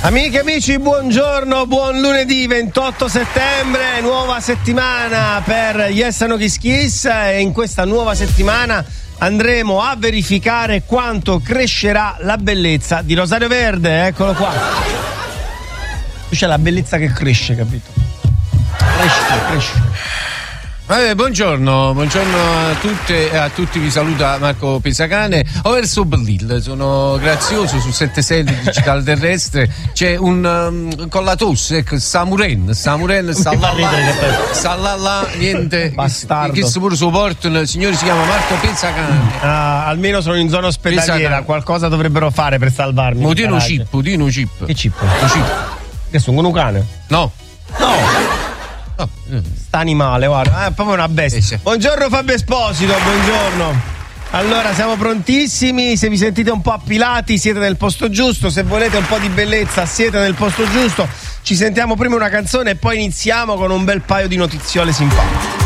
Amiche e amici, buongiorno, buon lunedì 28 settembre, nuova settimana per Yes No Kiss Kiss, e in questa nuova settimana andremo a verificare quanto crescerà la bellezza di Rosario Verde. Eccolo qua. C'è la bellezza che cresce, capito? Cresce. Buongiorno a tutte e a tutti, vi saluta Marco Pesacane. Ho verso Berlil, sono grazioso su 76 Digitale Terrestre. C'è un con la tosse, ecco, Samuren sta là, niente. Bastardo. Che pure supportano, il signore si chiama Marco Pesacane. Almeno sono in zona ospedaliera, Pesacane. Qualcosa dovrebbero fare per salvarmi. Modino chip. Che chip? Lo chip. Che sono un cane? No. Sta animale, guarda, è proprio una bestia. Sì. Buongiorno Fabio Esposito, buongiorno. Allora, siamo prontissimi. Se vi sentite un po' appilati, siete nel posto giusto. Se volete un po' di bellezza, siete nel posto giusto. Ci sentiamo prima una canzone e poi iniziamo con un bel paio di notiziole simpatiche.